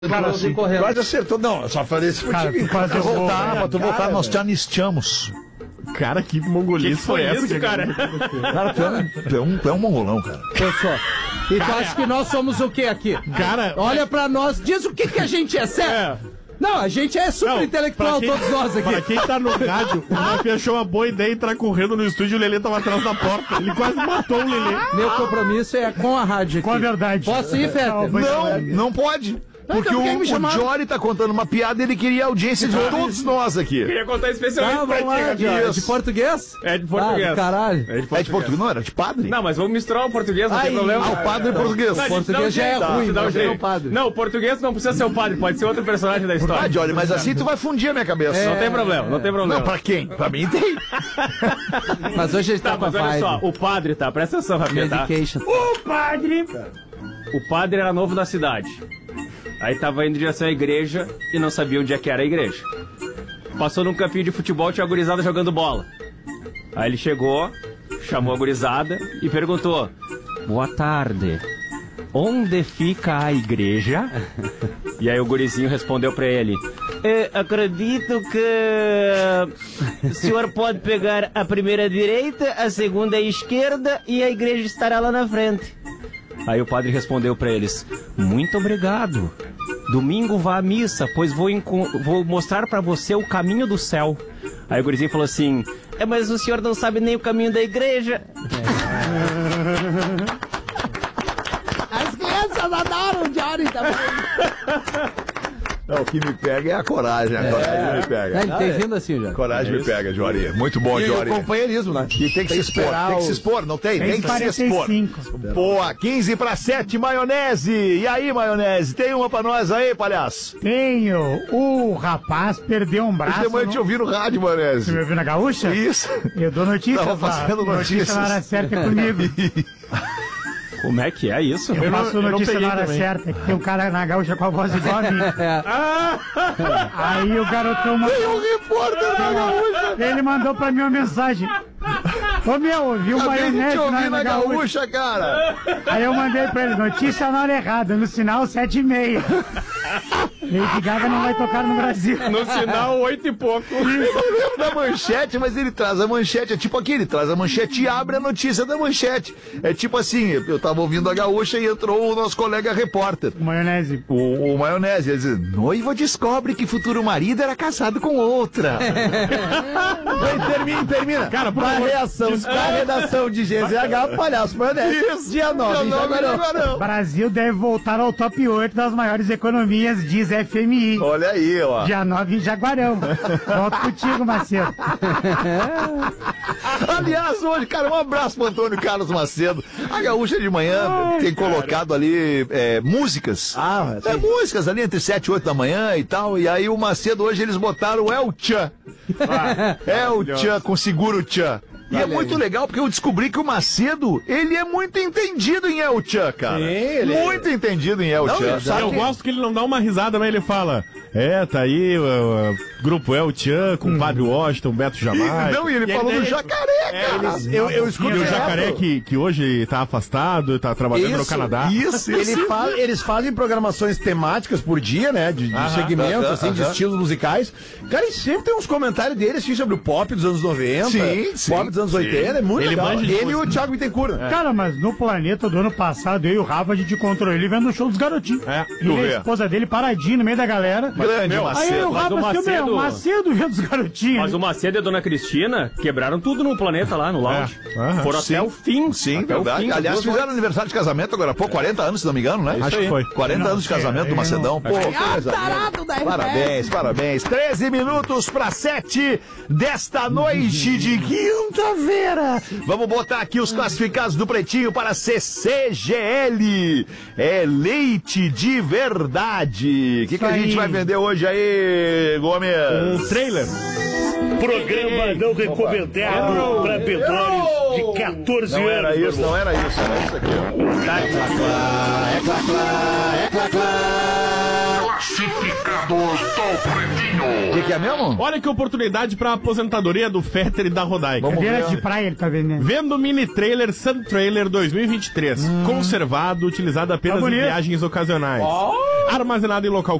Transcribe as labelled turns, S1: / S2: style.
S1: Quase acertou. Não, eu só falei isso pra te
S2: Quase voltar, tu voltar, nós te anistiamos.
S3: Cara, que mongolice foi essa, cara?
S1: Cara, tu é um mongolão, cara.
S4: Eu sou. E tu acha que nós somos o quê aqui?
S3: Cara,
S4: olha pra nós, diz o que a gente é, sério? Não, a gente é super intelectual, todos nós aqui.
S3: Pra quem tá no rádio, o Rafi achou uma boa ideia entrar correndo no estúdio e o Lelê tava atrás da porta. Ele quase matou o Lelê.
S4: Meu compromisso é com a rádio aqui.
S2: Com a verdade.
S4: Posso ir, Feta?
S1: Não pode. Porque o Jory tá contando uma piada e ele queria a audiência de todos nós aqui.
S5: Queria contar especialmente pra ti,
S4: é de português?
S5: É de português.
S4: Caralho.
S1: É de português, não era de padre?
S5: Não, mas vamos misturar o português, não tem problema.
S1: O padre e português.
S4: O português já é ruim,
S5: dá um jeito.
S4: o padre.
S5: Não, o português não precisa ser o padre, pode ser outro personagem da história.
S1: Jory, mas assim tu vai fundir a minha cabeça.
S5: Não tem problema, não tem problema.
S1: Não, pra quem? Pra mim tem.
S4: Mas hoje a gente tá com a
S5: mas olha só, o padre, tá? Presta atenção, Rafinha, tá? O padre era novo na cidade. Aí tava indo em direção à igreja e não sabia onde é que era a igreja. Passou num campinho de futebol, tinha a gurizada jogando bola. Aí ele chegou, chamou a gurizada e perguntou: boa tarde, onde fica a igreja? E aí o gurizinho respondeu pra ele: acredito que o senhor pode pegar a primeira direita, a segunda esquerda e a igreja estará lá na frente. Aí o padre respondeu pra eles: muito obrigado. Domingo vá à missa, pois vou mostrar pra você o caminho do céu. Aí o gurizinho falou assim: mas o senhor não sabe nem o caminho da igreja.
S4: As crianças adoram o Jory também.
S1: Não, o que me pega é a coragem. A coragem me pega.
S4: Ele tem vindo assim já.
S1: Coragem me pega, Jory. Muito bom, Jory.
S6: E o companheirismo, né?
S1: E tem que se expor. Tem que se expor, não tem? Tem que se expor. Boa, 15-7, maionese. E aí, maionese? Tem uma pra nós aí, palhaço?
S2: Tenho. O rapaz perdeu um braço.
S1: Hoje de manhã te ouvi no rádio, maionese.
S2: Você me ouviu na gaúcha?
S1: Isso.
S2: Eu dou notícias.
S1: Tava fazendo notícias.
S2: Na hora certa comigo.
S5: Como é que é isso?
S2: Eu faço notícia na hora certa, que tem um cara na gaúcha com a voz igual a mim. Aí o garotão mandou...
S1: Tem um repórter na gaúcha!
S2: Ele mandou pra mim uma mensagem. Ô meu, ouviu uma maionese
S1: na gaúcha, cara!
S2: Aí eu mandei pra ele, notícia na hora errada, no sinal 7:30. Lady Gaga não vai tocar no Brasil.
S5: No sinal 8 e pouco.
S1: Eu não lembro da manchete, mas ele traz a manchete. É tipo aqui, ele traz a manchete e abre a notícia da manchete. É tipo assim, eu tava ouvindo a gaúcha e entrou o nosso colega repórter.
S2: O maionese.
S1: O maionese. Ele diz: noiva descobre que futuro marido era casado com outra.
S6: Termina.
S3: Cara, por
S6: a
S3: favor,
S6: reação da redação de GZH, palhaço maionese.
S1: Isso.
S6: Dia 9 em Jaguarão.
S2: Brasil deve voltar ao top 8 das maiores economias, diz FMI.
S1: Olha aí, ó.
S2: Dia 9 em Jaguarão. Volto contigo, Macedo.
S1: Aliás, hoje, cara, um abraço pro Antônio Carlos Macedo. A gaúcha de manhã tem colocado ali músicas. Músicas ali entre 7 e 8 da manhã e tal. E aí o Macedo hoje eles botaram o El Tchan. El Tchan com seguro Tchan. E é muito legal porque eu descobri que o Macedo, ele é muito entendido em El Tchan, cara. Muito entendido em El Tchan.
S3: Eu gosto que ele não dá uma risada, mas ele fala: tá aí o grupo El Tchan com o Padre Washington, Beto Jamaica.
S1: Não, e ele falou do Jacaré, cara.
S6: Eu escuto
S3: o Jacaré que hoje tá afastado, tá trabalhando no Canadá.
S6: Eles fazem programações temáticas por dia, né? De segmentos, assim, de estilos musicais. Cara, e sempre tem uns comentários deles assim, sobre o pop dos anos 90.
S1: Sim.
S6: Pop dos anos 80, é muito legal. Ele e o Thiago Bittencourt.
S2: Cara, mas no Planeta do ano passado, eu e o Rafa, a gente encontrou ele vendo o show dos garotinhos. Ele e a esposa dele paradinho no meio da galera.
S1: Grande,
S2: Aí eu e o Rafa, assim, Macedo vendo os garotinhos.
S5: Mas o Macedo e a Dona Cristina quebraram tudo no Planeta lá, no lounge. Foram até o fim.
S1: Sim, verdade. Aliás, fizeram aniversário de casamento agora, 40 anos, se não me engano, né?
S3: Acho que foi.
S1: 40 anos de casamento do Macedão. Parabéns. 13 minutos para 7 desta noite de quinta-feira. Vamos botar aqui os classificados do Pretinho para CCGL. É leite de verdade. O que a gente vai vender hoje aí, Gomes?
S3: Um trailer.
S7: Programa não recomendado para menores de 14 anos.
S1: Não era isso aqui.
S7: Classificado
S1: O que é mesmo?
S3: Olha que oportunidade pra aposentadoria do Fetter e da Rodaica.
S2: Cadeira de praia ele tá vendendo.
S3: Vendo mini trailer Sun Trailer 2023. Conservado, utilizado apenas em viagens ocasionais. Armazenado em local